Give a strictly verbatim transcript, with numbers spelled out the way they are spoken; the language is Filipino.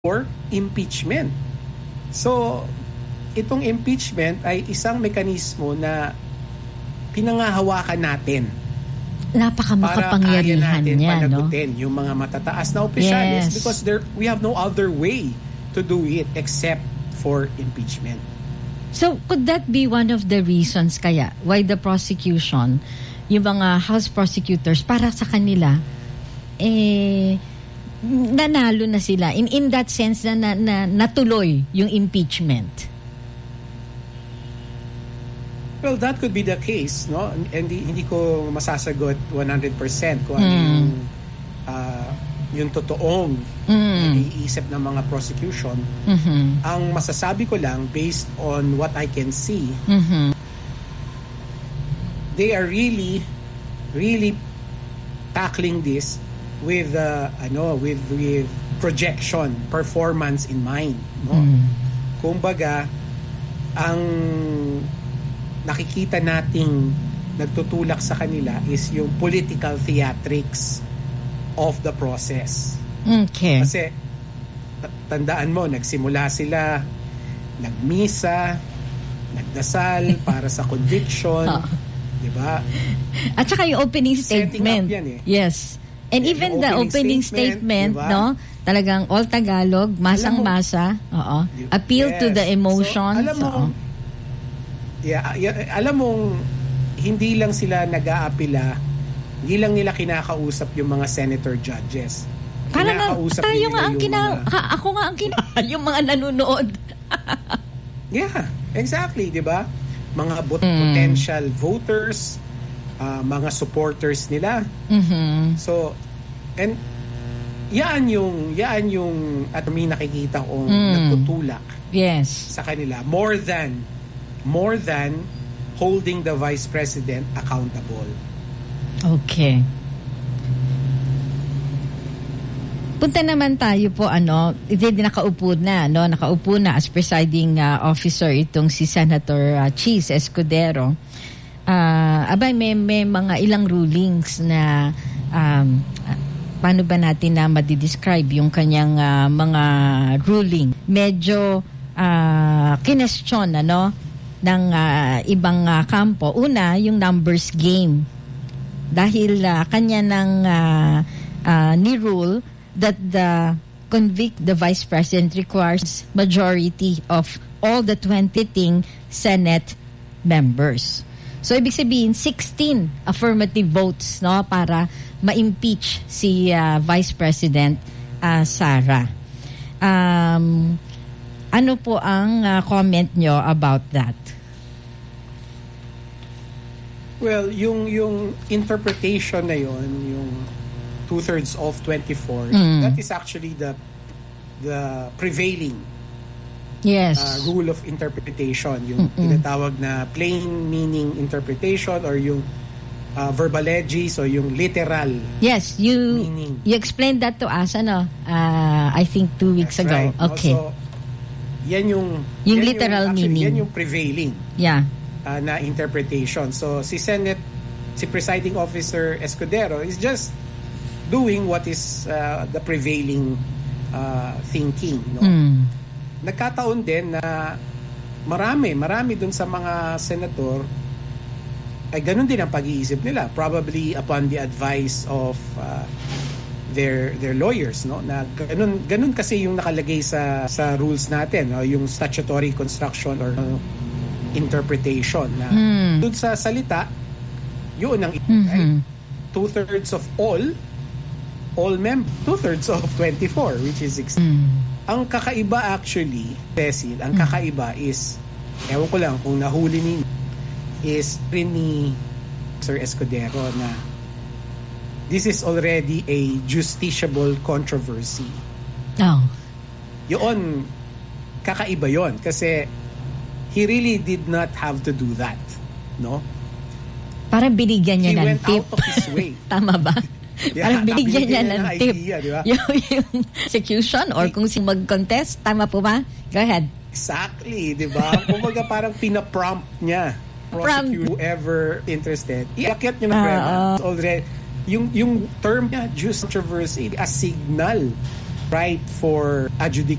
for impeachment. So, itong impeachment ay isang mekanismo na pinangahawakan natin. Napakamakapangyarihan natin niya, panagutin no? yung mga matataas na opisyalis Yes. because there we have no other way to do it except for impeachment. So, could that be one of the reasons kaya why the prosecution, yung mga House prosecutors, para sa kanila, eh, nanalo na sila. In in that sense na, na, na natuloy yung impeachment. Well, that could be the case, no? Hindi hindi ko masasagot one hundred percent kung ano Mm. yung uh, yung totoong Mm. naiisip ng mga prosecution. Mhm. Ang masasabi ko lang based on what I can see, Mhm. they are really really tackling this with uh, ano with with projection, performance in mind, no? Mm. Kumbaga, ang nakikita nating nagtutulak sa kanila is yung political theatrics of the process. Okay. Kasi t- tandaan mo, nagsimula sila, nagmisa, nagdasal para sa conviction, Oh. 'di ba? At saka yung opening Setting statement. up yan eh. Yes. And Yeah, even yung the opening opening statement, statement, diba? no? Talagang all Tagalog, masang-masa. Oo. Appeal to Yes. the emotions. So, alam mo, Oo. yeah, yeah, alam mong hindi lang sila nag-aapila, hindi lang nila kinakausap yung mga senator judges. Para na, Kinakausap tayo din nga nila ang yung kina... mga- ha, ako nga ang kina... yung mga nanonood. Yeah, exactly, 'di ba? Mga bot- Mm. potential voters, ah, mga supporters nila. Mhm. So, and yan yung yan yung at may nakikita kong Mm. nagtutulak Yes. sa kanila more than more than holding the vice president accountable. Okay. Punta naman tayo po, ano, hindi nakaupo na, no? Nakaupo na as presiding uh, officer itong si Senator uh, Cheese Escudero. Uh, abay, may, may mga ilang rulings na um, uh, paano ba natin na madidescribe yung kanyang uh, mga ruling. Medyo uh, kinestyon, ano, ng uh, ibang uh, kampo. Una, yung numbers game. Dahil uh, kanya ng uh, uh, ni-rule that the convict the vice president requires majority of all the twenty-ting Senate members. So ibig sabihin sixteen affirmative votes, no, para ma-impeach si uh, Vice President uh, Sara. Um, ano po ang uh, comment nyo about that? Well, yung yung interpretation na yon, yung two-thirds of twenty-four, Mm. that is actually the the prevailing Yes. uh, rule of interpretation, yung Mm-mm. tinatawag na plain meaning interpretation or yung uh, verbaleges o yung literal. Yes, you Meaning. you explained that to us, ano, uh, I think two weeks That's ago. right. Okay. Also, yan yung Yung yan literal actually, meaning. Yan yung prevailing Yeah. uh, na interpretation. So si Senate, si presiding officer Escudero is just doing what is uh, the prevailing uh, thinking, no? Mm. Nagkataon din na marami, marami dun sa mga senator ay ganun din ang pag-iisip nila, probably upon the advice of uh, their their lawyers, no, na ganun ganun kasi yung nakalagay sa sa rules natin, no? Yung statutory construction or uh, interpretation na Mm. dun sa salita yun ang Mhm. right? Two-thirds of all all mem two-thirds of twenty-four, which is sixteen. Mm. Ang kakaiba actually, Cecil, ang kakaiba is, ewan ko lang kung nahuli ninyo, is rin ni Sir Escudero na this is already a justiciable controversy. Oh. Yun, kakaiba yon kasi he really did not have to do that, no? Parang binigyan niya He ng went tip. out of his way. Tama ba? Yeah, Parang binigyan niya binigyan ng niya ng tip. idea, di ba? yung, yung execution or kung si mag-contest. Tama po ba? Go ahead. Exactly, di ba? Kumbaga parang pina-prompt niya. Prosecute whoever interested. Iakyat niya na Ah, premise. Already, yung, yung term niya, just controversy, a signal, right, for adjudication.